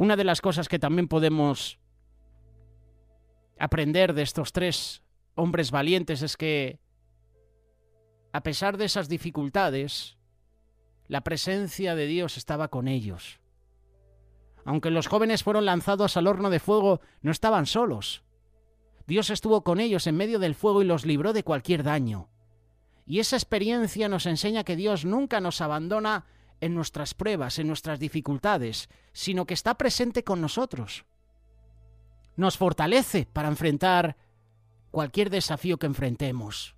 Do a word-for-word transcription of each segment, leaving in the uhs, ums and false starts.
Una de las cosas que también podemos aprender de estos tres hombres valientes es que, a pesar de esas dificultades, la presencia de Dios estaba con ellos. Aunque los jóvenes fueron lanzados al horno de fuego, no estaban solos. Dios estuvo con ellos en medio del fuego y los libró de cualquier daño. Y esa experiencia nos enseña que Dios nunca nos abandona en nuestras pruebas, en nuestras dificultades, sino que está presente con nosotros. Nos fortalece para enfrentar cualquier desafío que enfrentemos.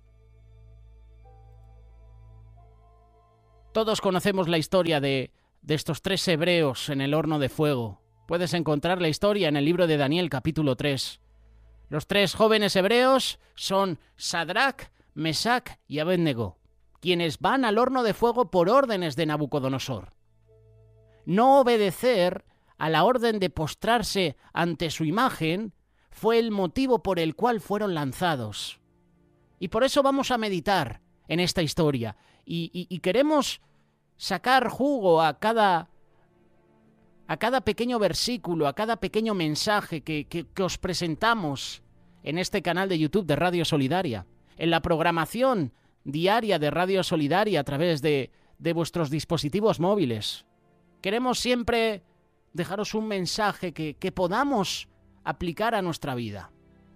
Todos conocemos la historia de, de estos tres hebreos en el horno de fuego. Puedes encontrar la historia en el libro de Daniel, capítulo tres. Los tres jóvenes hebreos son Sadrac, Mesac y Abednego, quienes van al horno de fuego por órdenes de Nabucodonosor. No obedecer a la orden de postrarse ante su imagen fue el motivo por el cual fueron lanzados. Y por eso vamos a meditar en esta historia. Y, y, y queremos sacar jugo a cada, a cada pequeño versículo, a cada pequeño mensaje que, que, que os presentamos en este canal de YouTube de Radio Solidaria, en la programación diaria de Radio Solidaria a través de, de vuestros dispositivos móviles. Queremos siempre dejaros un mensaje que, que podamos aplicar a nuestra vida.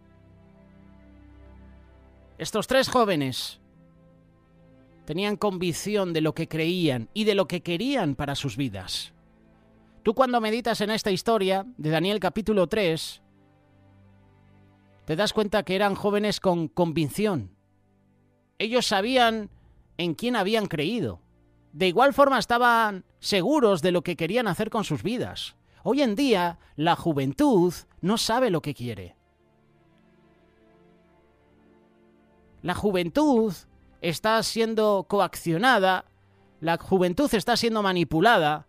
Estos tres jóvenes tenían convicción de lo que creían y de lo que querían para sus vidas. Tú, cuando meditas en esta historia de Daniel capítulo tres, te das cuenta que eran jóvenes con convicción. Ellos sabían en quién habían creído. De igual forma estaban seguros de lo que querían hacer con sus vidas. Hoy en día, la juventud no sabe lo que quiere. La juventud está siendo coaccionada, la juventud está siendo manipulada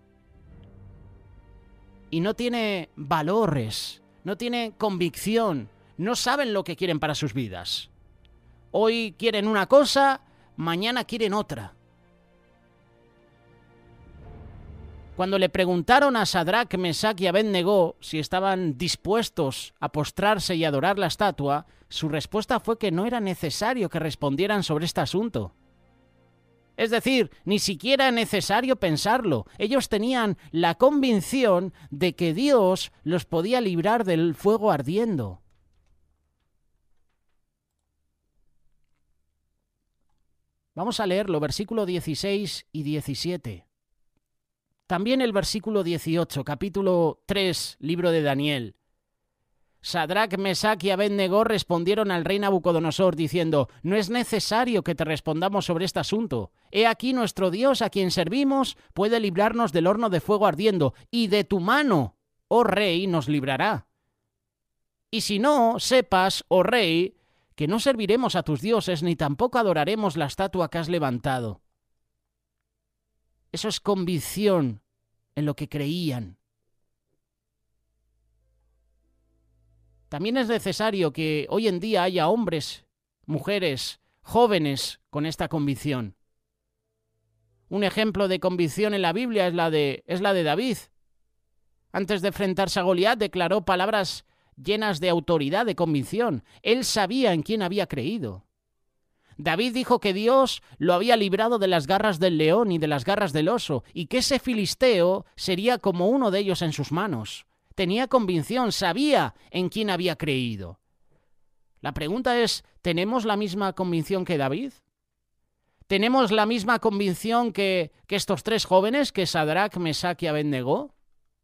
y no tiene valores, no tiene convicción, no saben lo que quieren para sus vidas. Hoy quieren una cosa, mañana quieren otra. Cuando le preguntaron a Sadrac, Mesac y Abednego si estaban dispuestos a postrarse y adorar la estatua, su respuesta fue que no era necesario que respondieran sobre este asunto. Es decir, ni siquiera era necesario pensarlo. Ellos tenían la convicción de que Dios los podía librar del fuego ardiendo. Vamos a leerlo, versículo dieciséis y diecisiete. También el versículo dieciocho, capítulo tres, libro de Daniel. Sadrac, Mesac y Abednego respondieron al rey Nabucodonosor diciendo: no es necesario que te respondamos sobre este asunto. He aquí nuestro Dios, a quien servimos, puede librarnos del horno de fuego ardiendo, y de tu mano, oh rey, nos librará. Y si no, sepas, oh rey, que no serviremos a tus dioses, ni tampoco adoraremos la estatua que has levantado. Eso es convicción en lo que creían. También es necesario que hoy en día haya hombres, mujeres, jóvenes con esta convicción. Un ejemplo de convicción en la Biblia es la de, es la de David. Antes de enfrentarse a Goliat, declaró palabras llenas de autoridad, de convicción. Él sabía en quién había creído. David dijo que Dios lo había librado de las garras del león y de las garras del oso, y que ese filisteo sería como uno de ellos en sus manos. Tenía convicción, sabía en quién había creído. La pregunta es, ¿tenemos la misma convicción que David? ¿Tenemos la misma convicción que, que estos tres jóvenes, que Sadrac, Mesac y Abednego?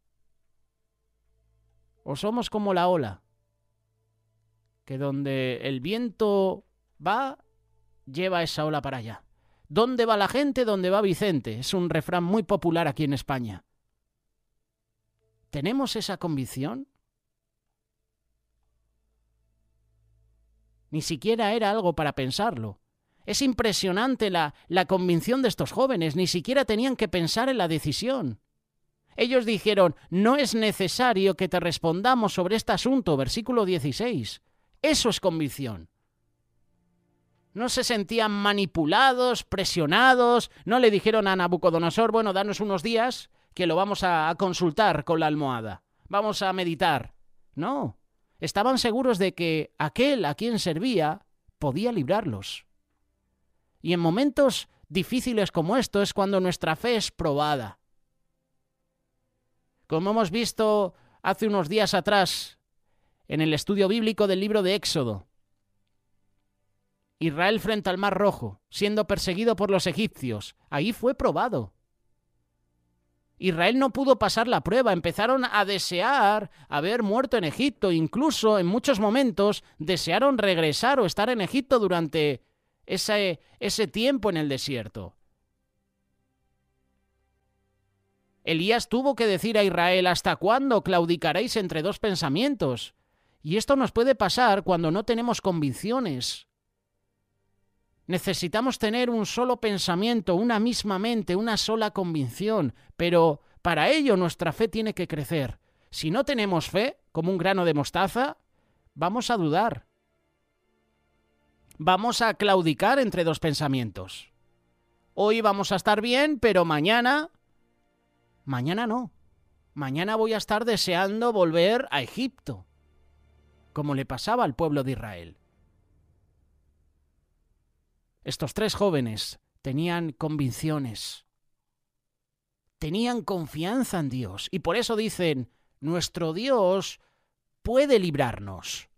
¿O somos como la ola, que donde el viento va, lleva esa ola para allá? ¿Dónde va la gente? ¿Dónde va Vicente? Es un refrán muy popular aquí en España. ¿Tenemos esa convicción? Ni siquiera era algo para pensarlo. Es impresionante la, la convicción de estos jóvenes. Ni siquiera tenían que pensar en la decisión. Ellos dijeron: no es necesario que te respondamos sobre este asunto, versículo dieciséis. Eso es convicción. No se sentían manipulados, presionados, no le dijeron a Nabucodonosor: bueno, danos unos días, que lo vamos a consultar con la almohada, vamos a meditar. No, estaban seguros de que aquel a quien servía podía librarlos. Y en momentos difíciles como esto es cuando nuestra fe es probada. Como hemos visto hace unos días atrás en el estudio bíblico del libro de Éxodo, Israel frente al Mar Rojo, siendo perseguido por los egipcios, ahí fue probado. Israel no pudo pasar la prueba, empezaron a desear haber muerto en Egipto, incluso en muchos momentos desearon regresar o estar en Egipto durante ese, ese tiempo en el desierto. Elías tuvo que decir a Israel: ¿hasta cuándo claudicaréis entre dos pensamientos? Y esto nos puede pasar cuando no tenemos convicciones. Necesitamos tener un solo pensamiento, una misma mente, una sola convicción, pero para ello nuestra fe tiene que crecer. Si no tenemos fe, como un grano de mostaza, vamos a dudar. Vamos a claudicar entre dos pensamientos. Hoy vamos a estar bien, pero mañana... Mañana no. Mañana voy a estar deseando volver a Egipto, como le pasaba al pueblo de Israel. Estos tres jóvenes tenían convicciones, tenían confianza en Dios y por eso dicen: nuestro Dios puede librarnos.